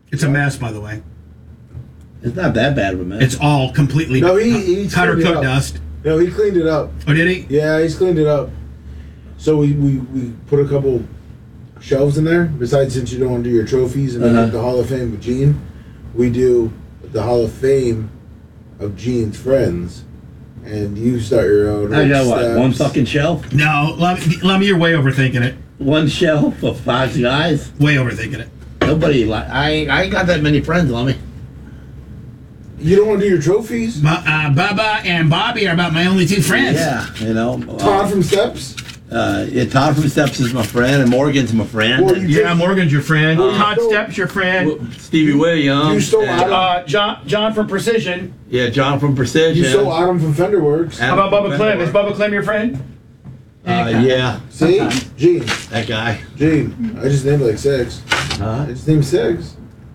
It's a mess, by the way. It's not that bad of a mess. It's all completely he powder cleaned it coat up. dust. No, he cleaned it up. Oh, did he? Yeah, he's cleaned it up. So we put a couple shelves in there. Besides, since you don't want to do your trophies and then the Hall of Fame of Gene, we do the Hall of Fame of Gene's friends. And you start your own. I got what? steps. One fucking shelf? No, Lummy, you're way overthinking it. One shelf for 5 guys? Way overthinking it. Nobody I ain't got that many friends, Lummy. You don't want to do your trophies? Bubba and Bobby are about my only 2 friends. Yeah, you know. Todd from Steps? Yeah, Todd from Steps is my friend, and Morgan's my friend. Well, you Yeah, Morgan's your friend. Todd stole- Stepp's your friend. Stevie Williams. You stole and- John from Precision. Yeah, John from Precision. You stole Adam from Fenderworks. How about Bubba Clem? Is Bubba Clem your friend? Yeah, See? Gene. that guy. Gene. I just named like 6. Huh? I just named 6.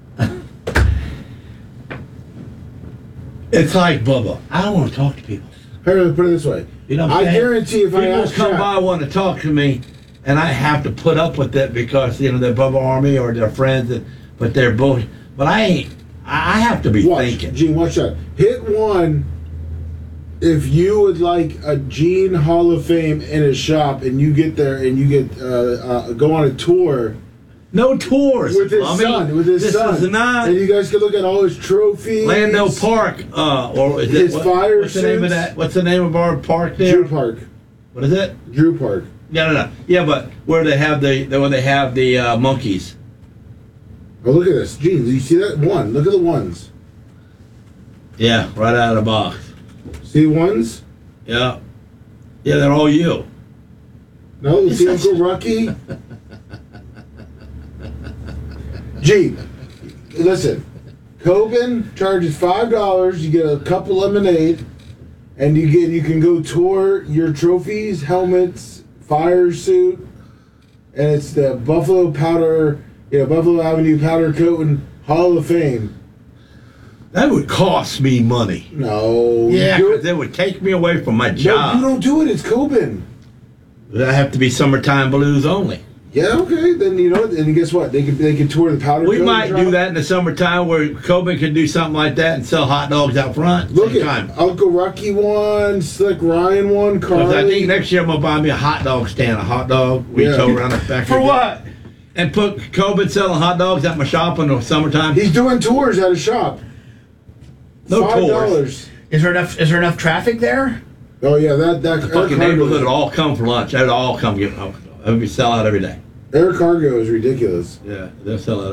It's like Bubba. I don't want to talk to people. Here, put it this way. You know what I'm I saying? guarantee if I People ask come Jack- by want to talk to me, and I have to put up with it because they're Bubba Army or they're friends, but they're both. But I ain't. I have to be Watch, thinking. Gene, watch that. Hit 1 if you would like a Gene Hall of Fame in his shop, and you get there and you get go on a tour No tours with his Lummy. son. With his this son, is not and you guys can look at all his trophies. Lando Park. Or is His fire What's the name of suits. that? What's the name of our park there? Drew Park. What is it? Drew Park. No. Yeah, but where they have the monkeys. Oh, look at this, Gene. You see that 1? Look at the 1s. Yeah, right out of the box. See 1s? Yeah, they're all you. No, see Uncle Rucky? Gene, listen. Coben charges $5. You get a cup of lemonade, and you can go tour your trophies, helmets, fire suit, and it's the Buffalo Avenue Powder Coat and Hall of Fame. That would cost me money. No, Yeah, you do because it would take me away from my No, job. you don't do it. It's Coben. That have to be summertime blues only. Yeah, okay. Then and guess what? They could tour the Powder We Coat might drop. do that in the summertime where Coben could do something like that and sell hot dogs out front. Look same at time. Uncle Rucky one, Slick Ryan one, 'Cause Carly. I think next year I'm gonna buy me a hot dog stand, a hot dog we Yeah. tow around the factory. For what? And put Coben selling hot dogs at my shop in the summertime. He's doing tours at his shop. No tours. $5. Is there enough traffic there? Oh yeah, that The fucking neighborhood would all come for lunch. They'd all come get. It would be sell out every day. Air Cargo is ridiculous. Yeah, they'll sell out.